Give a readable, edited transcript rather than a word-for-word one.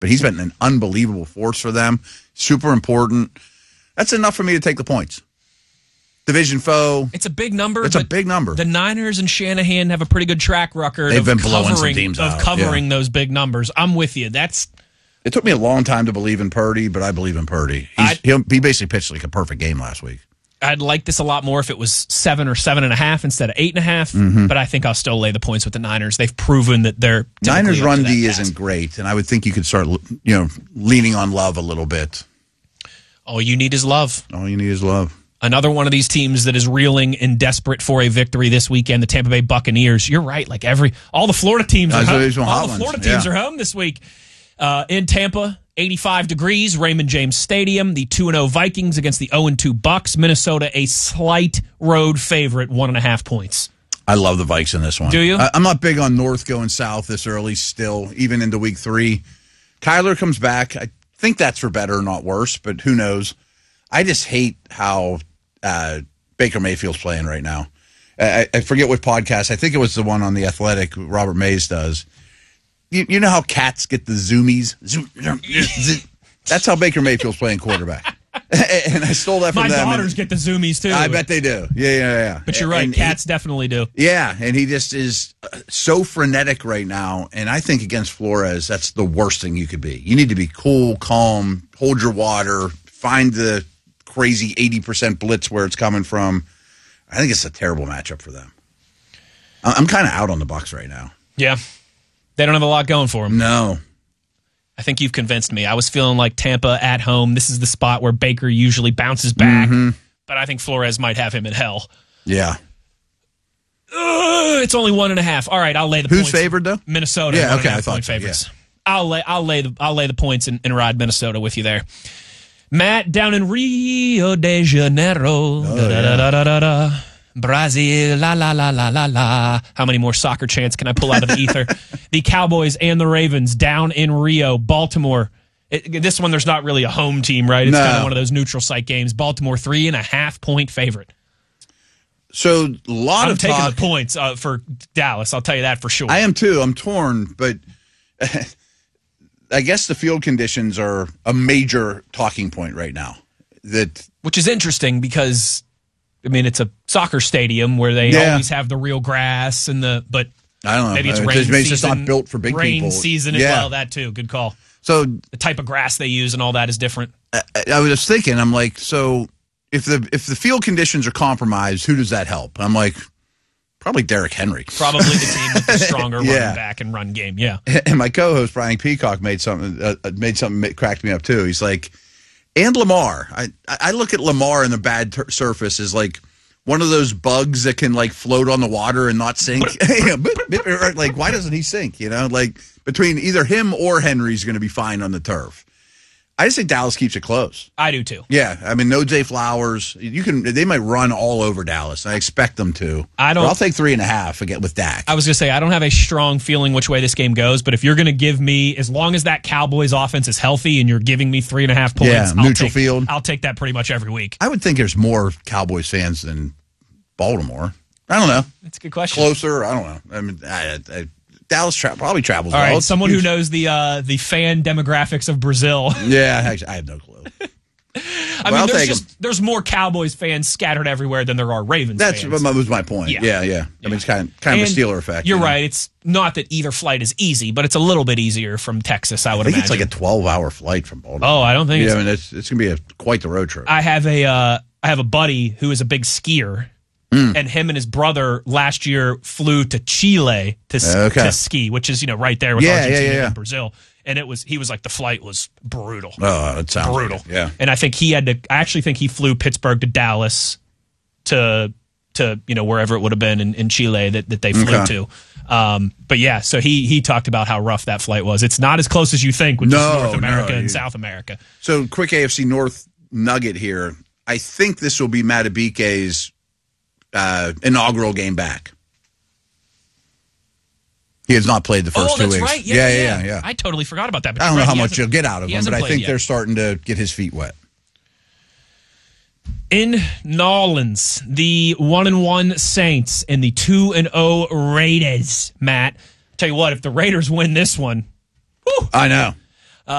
but he's been an unbelievable force for them. Super important. That's enough for me to take the points. Division foe. It's a big number. It's a big number. The Niners and Shanahan have a pretty good track record They've been blowing some teams of out. covering those big numbers. I'm with you. It took me a long time to believe in Purdy, but I believe in Purdy. He basically pitched like a perfect game last week. I'd like this a lot more if it was 7 or 7.5 instead of 8.5. But I think I'll still lay the points with the Niners. They've proven that they're Niners run D isn't great, and I would think you could start leaning on Love a little bit. All you need is love. All you need is love. Another one of these teams that is reeling and desperate for a victory this weekend, the Tampa Bay Buccaneers. You're right. Like all the Florida teams are home. All the Florida teams are home this week. In Tampa, 85 degrees, Raymond James Stadium. The 2-0 Vikings against the 0-2 Bucks. Minnesota, a slight road favorite, 1.5 points. I love the Vikes in this one. Do you? I'm not big on North going south this early still, even into week 3. Kyler comes back. I think that's for better, not worse, but who knows? I just hate how Baker Mayfield's playing right now. I forget what podcast. I think it was the one on The Athletic Robert Mays does. You know how cats get the zoomies? That's how Baker Mayfield's playing quarterback. And I stole that from them. My daughters get the zoomies, too. I bet they do. Yeah. But you're right. And cats definitely do. Yeah, and he just is so frenetic right now. And I think against Flores, that's the worst thing you could be. You need to be cool, calm, hold your water, find the crazy 80% blitz where it's coming from. I think it's a terrible matchup for them. I'm kind of out on the Bucs right now. Yeah. They don't have a lot going for them. No. I think you've convinced me. I was feeling like Tampa at home. This is the spot where Baker usually bounces back. But I think Flores might have him in hell. Yeah. It's only 1.5. All right, I'll lay the points. Who's favored, though? Minnesota. Yeah, okay. I thought favorites. Yeah. I'll lay the points and ride Minnesota with you there. Matt, down in Rio de Janeiro. Brazil, la la la la la la. How many more soccer chants can I pull out of the ether? The Cowboys and the Ravens down in Rio. Baltimore. This one, there's not really a home team, right? It's kind of one of those neutral site games. Baltimore, 3.5-point favorite. So I'm taking the points for Dallas. I'll tell you that for sure. I am too. I'm torn, but I guess the field conditions are a major talking point right now. Which is interesting because, I mean, it's a soccer stadium where they always have the real grass but I don't know. Maybe it's rain season. It's just not built for big people. Rain season as well. That too. Good call. So the type of grass they use and all that is different. I was just thinking. I'm like, so if the field conditions are compromised, who does that help? I'm like, probably Derrick Henry. Probably the team with the stronger running back and run game. Yeah. And my co-host Brian Peacock made something cracked me up too. He's like, and Lamar. I look at Lamar in the bad surface as like one of those bugs that can like float on the water and not sink. Like, why doesn't he sink? Like between either him or Henry's going to be fine on the turf. I just think Dallas keeps it close. I do too. Yeah, I mean, no Zay Flowers. They might run all over Dallas. I expect them to. I'll take 3.5 again with Dak. I was going to say I don't have a strong feeling which way this game goes, but if you're going to give me, as long as that Cowboys offense is healthy and you're giving me 3.5 points, neutral field, I'll take that pretty much every week. I would think there's more Cowboys fans than Baltimore. I don't know. That's a good question. Closer, I don't know. I mean, Dallas probably travels all well. Right, someone who knows the fan demographics of Brazil. Yeah, actually, I have no clue. I mean, there's more Cowboys fans scattered everywhere than there are Ravens fans. That was my point. Yeah. I mean, it's kind of a Steeler effect. You're right. It's not that either flight is easy, but it's a little bit easier from Texas, I would imagine. I think it's like a 12-hour flight from Baltimore. Oh, I don't think I mean, it's going to be quite the road trip. I have a buddy who is a big skier. And him and his brother last year flew to Chile to ski, which is right there with Argentina and Brazil. And he was like, the flight was brutal. Oh, it sounds brutal. Like it, yeah. And I think I actually think he flew Pittsburgh to Dallas to wherever it would have been in Chile that they flew to. But yeah, so he talked about how rough that flight was. It's not as close as you think with just North America and South America. So quick AFC North nugget here. I think this will be Matabike's inaugural game back. He has not played the first 2 weeks. That's right. Yeah. I totally forgot about that. But I don't know how much you'll get out of him, but I think they're starting to get his feet wet. In Nolans, the 1-1 Saints and the 2-0 Raiders. Matt, tell you what, if the Raiders win this one, I know